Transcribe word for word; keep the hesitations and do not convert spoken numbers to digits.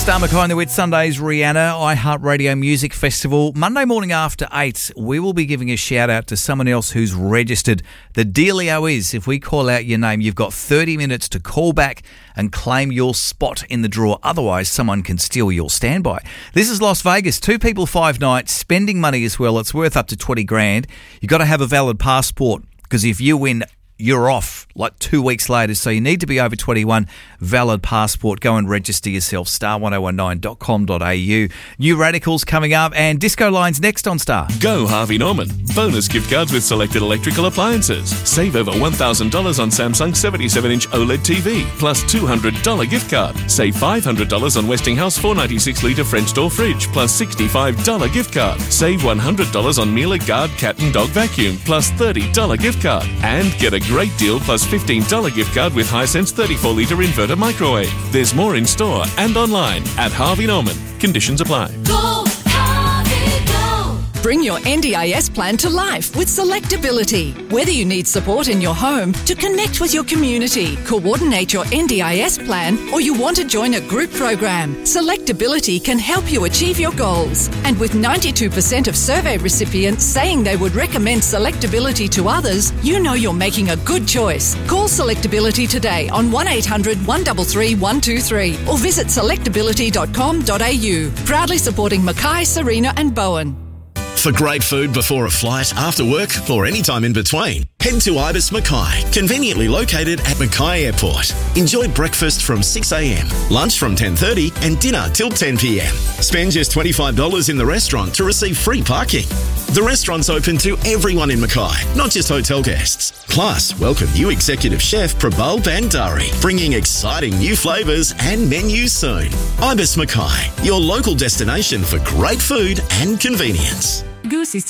Star Mackay and the Wit Sundays, Rihanna, iHeartRadio Music Festival. Monday morning after eight, we will be giving a shout out to someone else who's registered. The dealio is, if we call out your name, you've got thirty minutes to call back and claim your spot in the draw. Otherwise, someone can steal your standby. This is Las Vegas. Two people, five nights, spending money as well. It's worth up to twenty grand. You've got to have a valid passport, because if you win, you're off like two weeks later. So you need to be over twenty-one, valid passport. Go and register yourself, star ten nineteen dot com dot a u. New Radicals coming up and Disco Lines next on Star. Go Harvey Norman. Bonus gift cards with selected electrical appliances. Save over one thousand dollars on Samsung seventy-seven inch OLED T V, plus two hundred dollars gift card. Save five hundred dollars on Westinghouse four ninety-six litre French door fridge, plus sixty-five dollars gift card. Save one hundred dollars on Miele Guard cat and dog vacuum, plus thirty dollars gift card. And get a great deal plus fifteen dollars gift card with Hisense thirty-four litre inverter microwave. There's more in store and online at Harvey Norman. Conditions apply. Go, Harvey, go. Bring your N D I S plan to life with Selectability. Whether you need support in your home, to connect with your community, coordinate your N D I S plan, or you want to join a group program, Selectability can help you achieve your goals. And with ninety-two percent of survey recipients saying they would recommend Selectability to others, you know you're making a good choice. Call Selectability today on one eight hundred one three three one two three or visit selectability dot com dot a u. Proudly supporting Mackay, Serena and Bowen. For great food before a flight, after work, or any time in between, head to Ibis Mackay, conveniently located at Mackay Airport. Enjoy breakfast from six a m, lunch from ten thirty and dinner till ten p m. Spend just twenty-five dollars in the restaurant to receive free parking. The restaurant's open to everyone in Mackay, not just hotel guests. Plus, welcome new executive chef Prabal Bandari, bringing exciting new flavours and menus soon. Ibis Mackay, your local destination for great food and convenience. Goose is